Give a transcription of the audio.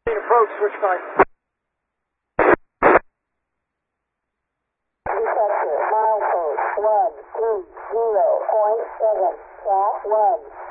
Approach, switch 9. Detector, milepost 130.7, track 1.